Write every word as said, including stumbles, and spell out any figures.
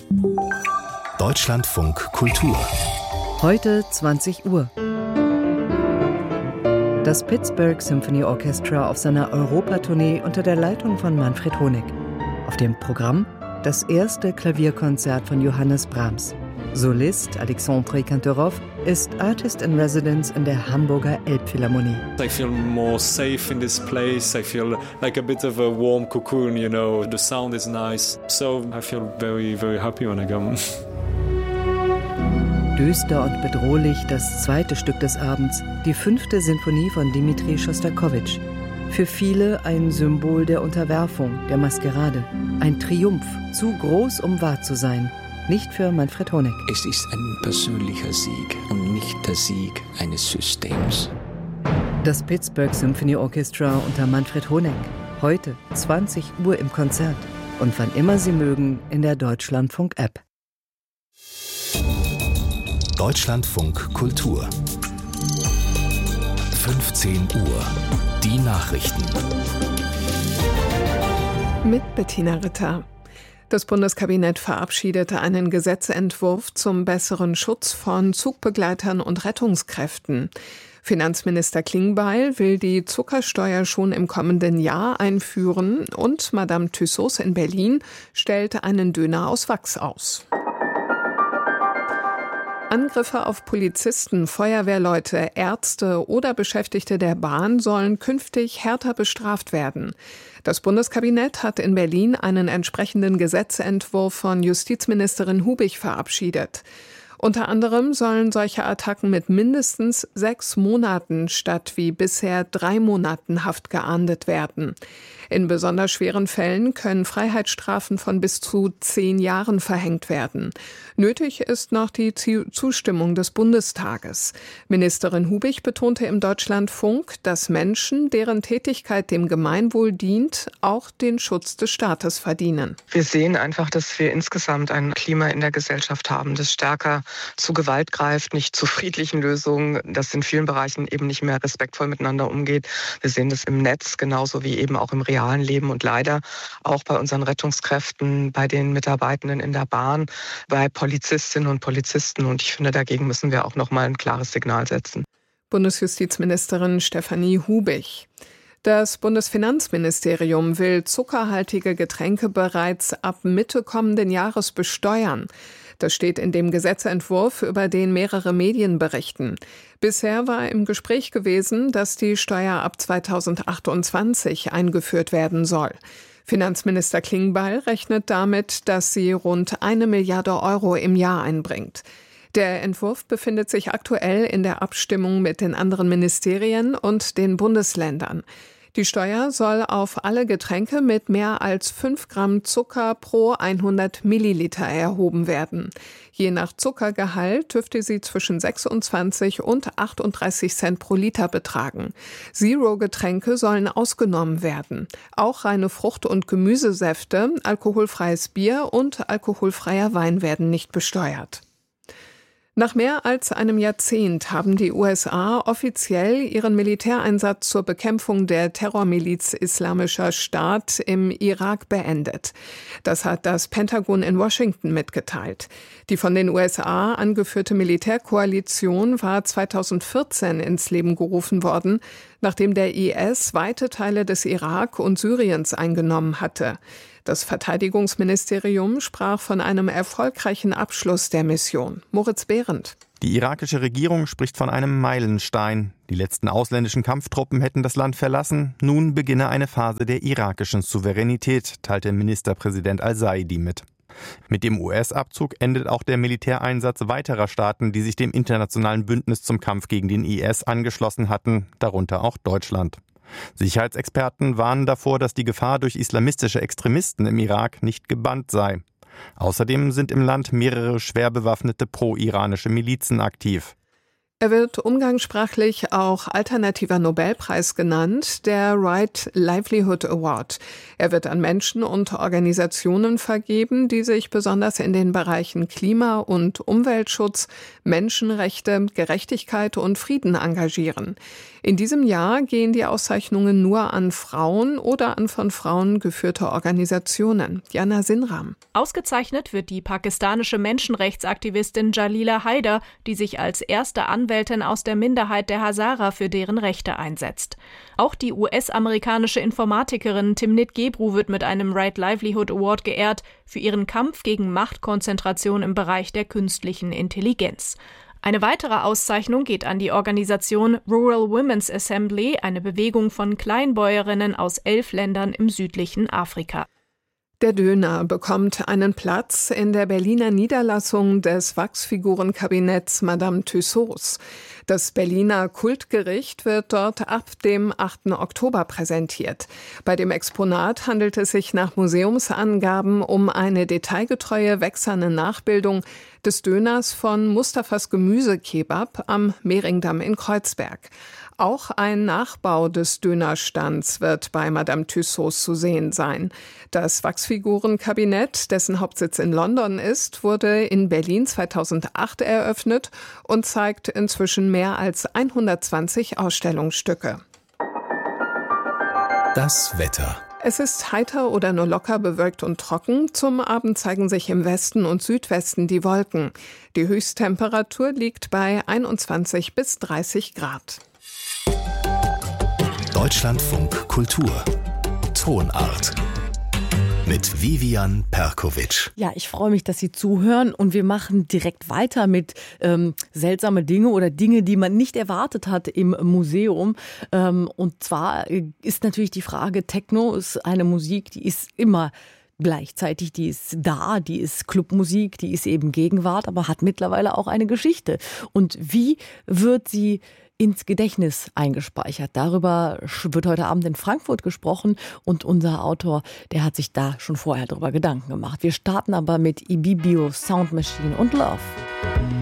Deutschlandfunk Kultur. Heute zwanzig Uhr. Das Pittsburgh Symphony Orchestra auf seiner Europatournee unter der Leitung von Manfred Honeck. Auf dem Programm das erste Klavierkonzert von Johannes Brahms. Solist Alexandre Kantorov ist Artist in Residence in der Hamburger Elbphilharmonie. I feel more safe in this place. I feel like a bit of a warm cocoon, you know. The sound is nice. So I feel very, very happy when I come. Düster und bedrohlich das zweite Stück des Abends, die fünfte Sinfonie von Dmitri Schostakowitsch. Für viele ein Symbol der Unterwerfung, der Maskerade. Ein Triumph, zu groß, um wahr zu sein. Nicht für Manfred Honeck. Es ist ein persönlicher Sieg und nicht der Sieg eines Systems. Das Pittsburgh Symphony Orchestra unter Manfred Honeck. Heute zwanzig Uhr im Konzert. Und wann immer Sie mögen in der Deutschlandfunk-App. Deutschlandfunk Kultur. fünfzehn Uhr. Die Nachrichten. Mit Bettina Ritter. Das Bundeskabinett verabschiedete einen Gesetzentwurf zum besseren Schutz von Zugbegleitern und Rettungskräften. Finanzminister Klingbeil will die Zuckersteuer schon im kommenden Jahr einführen und Madame Tussauds in Berlin stellt einen Döner aus Wachs aus. Angriffe auf Polizisten, Feuerwehrleute, Ärzte oder Beschäftigte der Bahn sollen künftig härter bestraft werden. Das Bundeskabinett hat in Berlin einen entsprechenden Gesetzentwurf von Justizministerin Hubig verabschiedet. Unter anderem sollen solche Attacken mit mindestens sechs Monaten statt wie bisher drei Monaten Haft geahndet werden. In besonders schweren Fällen können Freiheitsstrafen von bis zu zehn Jahren verhängt werden. Nötig ist noch die Zustimmung des Bundestages. Ministerin Hubig betonte im Deutschlandfunk, dass Menschen, deren Tätigkeit dem Gemeinwohl dient, auch den Schutz des Staates verdienen. Wir sehen einfach, dass wir insgesamt ein Klima in der Gesellschaft haben, das stärker zu Gewalt greift, nicht zu friedlichen Lösungen, das in vielen Bereichen eben nicht mehr respektvoll miteinander umgeht. Wir sehen das im Netz genauso wie eben auch im realen Leben und leider auch bei unseren Rettungskräften, bei den Mitarbeitenden in der Bahn, bei Polizistinnen und Polizisten. Und ich finde, dagegen müssen wir auch noch mal ein klares Signal setzen. Bundesjustizministerin Stefanie Hubig. Das Bundesfinanzministerium will zuckerhaltige Getränke bereits ab Mitte kommenden Jahres besteuern. Das steht in dem Gesetzentwurf, über den mehrere Medien berichten. Bisher war im Gespräch gewesen, dass die Steuer ab zweitausendachtundzwanzig eingeführt werden soll. Finanzminister Klingbeil rechnet damit, dass sie rund eine Milliarde Euro im Jahr einbringt. Der Entwurf befindet sich aktuell in der Abstimmung mit den anderen Ministerien und den Bundesländern. Die Steuer soll auf alle Getränke mit mehr als fünf Gramm Zucker pro hundert Milliliter erhoben werden. Je nach Zuckergehalt dürfte sie zwischen sechsundzwanzig und achtunddreißig Cent pro Liter betragen. Zero-Getränke sollen ausgenommen werden. Auch reine Frucht- und Gemüsesäfte, alkoholfreies Bier und alkoholfreier Wein werden nicht besteuert. Nach mehr als einem Jahrzehnt haben die U S A offiziell ihren Militäreinsatz zur Bekämpfung der Terrormiliz Islamischer Staat im Irak beendet. Das hat das Pentagon in Washington mitgeteilt. Die von den U S A angeführte Militärkoalition war zweitausendvierzehn ins Leben gerufen worden, nachdem der I S weite Teile des Irak und Syriens eingenommen hatte. Das Verteidigungsministerium sprach von einem erfolgreichen Abschluss der Mission. Moritz Behrendt. Die irakische Regierung spricht von einem Meilenstein. Die letzten ausländischen Kampftruppen hätten das Land verlassen. Nun beginne eine Phase der irakischen Souveränität, teilte Ministerpräsident al-Saidi mit. Mit dem U S-Abzug endet auch der Militäreinsatz weiterer Staaten, die sich dem internationalen Bündnis zum Kampf gegen den I S angeschlossen hatten, darunter auch Deutschland. Sicherheitsexperten warnen davor, dass die Gefahr durch islamistische Extremisten im Irak nicht gebannt sei. Außerdem sind im Land mehrere schwer bewaffnete pro-iranische Milizen aktiv. Er wird umgangssprachlich auch alternativer Nobelpreis genannt, der Right Livelihood Award. Er wird an Menschen und Organisationen vergeben, die sich besonders in den Bereichen Klima- und Umweltschutz, Menschenrechte, Gerechtigkeit und Frieden engagieren. In diesem Jahr gehen die Auszeichnungen nur an Frauen oder an von Frauen geführte Organisationen. Jana Sinram. Ausgezeichnet wird die pakistanische Menschenrechtsaktivistin Jalila Haider, die sich als erste Anwältin aus der Minderheit der Hazara für deren Rechte einsetzt. Auch die U S-amerikanische Informatikerin Timnit Gebru wird mit einem Right Livelihood Award geehrt für ihren Kampf gegen Machtkonzentration im Bereich der künstlichen Intelligenz. Eine weitere Auszeichnung geht an die Organisation Rural Women's Assembly, eine Bewegung von Kleinbäuerinnen aus elf Ländern im südlichen Afrika. Der Döner bekommt einen Platz in der Berliner Niederlassung des Wachsfigurenkabinetts Madame Tussauds. Das Berliner Kultgericht wird dort ab dem achten Oktober präsentiert. Bei dem Exponat handelt es sich nach Museumsangaben um eine detailgetreue, wächserne Nachbildung des Döners von Mustafas Gemüsekebab am Mehringdamm in Kreuzberg. Auch ein Nachbau des Dönerstands wird bei Madame Tussauds zu sehen sein. Das Wachsfigurenkabinett, dessen Hauptsitz in London ist, wurde in Berlin zweitausendacht eröffnet und zeigt inzwischen mehr als hundertzwanzig Ausstellungsstücke. Das Wetter. Es ist heiter oder nur locker bewölkt und trocken. Zum Abend zeigen sich im Westen und Südwesten die Wolken. Die Höchsttemperatur liegt bei einundzwanzig bis dreißig Grad. Deutschlandfunk Kultur. Tonart. Mit Vivian Perkovic. Ja, ich freue mich, dass Sie zuhören und wir machen direkt weiter mit ähm, seltsame Dinge oder Dinge, die man nicht erwartet hat im Museum. Ähm, und zwar ist natürlich die Frage, Techno ist eine Musik, die ist immer gleichzeitig, die ist da, die ist Clubmusik, die ist eben Gegenwart, aber hat mittlerweile auch eine Geschichte. Und wie wird sie ins Gedächtnis eingespeichert? Darüber wird heute Abend in Frankfurt gesprochen und unser Autor, der hat sich da schon vorher darüber Gedanken gemacht. Wir starten aber mit Ibibio, Sound Machine und Love.